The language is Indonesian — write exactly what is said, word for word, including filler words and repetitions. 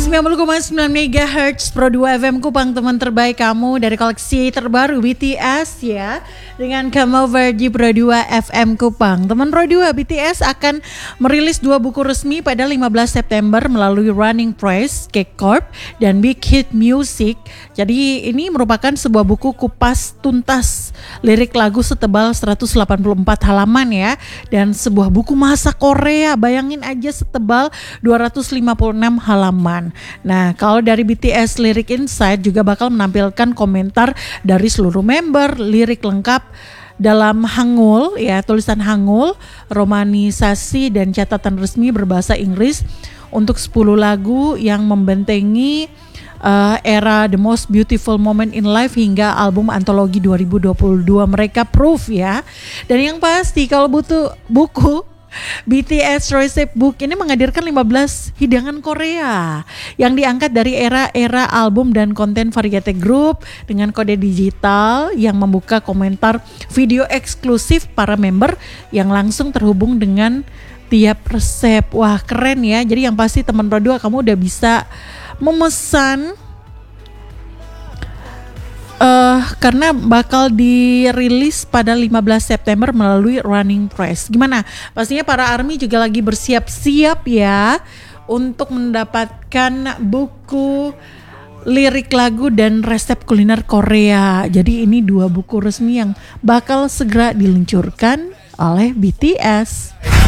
sembilan puluh koma sembilan megahertz Pro dua F M Kupang, teman terbaik kamu dari koleksi terbaru B T S ya. Dengan Come Over di Pro dua F M Kupang. Teman Pro dua, B T S akan merilis dua buku resmi pada lima belas September melalui Running Press, Cake Corp, dan Big Hit Music. Jadi ini merupakan sebuah buku kupas tuntas lirik lagu setebal seratus delapan puluh empat halaman ya. Dan sebuah buku masa Korea, bayangin aja setebal dua ratus lima puluh enam halaman. Nah, kalau dari B T S Lyric Insight juga bakal menampilkan komentar dari seluruh member, lirik lengkap dalam Hangul ya, tulisan Hangul, romanisasi dan catatan resmi berbahasa Inggris untuk sepuluh lagu yang membentengi uh, era The Most Beautiful Moment in Life hingga album antologi dua ribu dua puluh dua mereka Proof ya. Dan yang pasti kalau butuh buku B T S Recipe Book ini menghadirkan lima belas hidangan Korea yang diangkat dari era-era album dan konten Variety Group dengan kode digital yang membuka komentar video eksklusif para member yang langsung terhubung dengan tiap resep. Wah, keren ya. Jadi yang pasti teman Pro dua, kamu udah bisa memesan Uh, karena bakal dirilis pada lima belas September melalui Running Press. Gimana? Pastinya para ARMY juga lagi bersiap-siap ya untuk mendapatkan buku lirik lagu dan resep kuliner Korea. Jadi ini dua buku resmi yang bakal segera diluncurkan oleh B T S.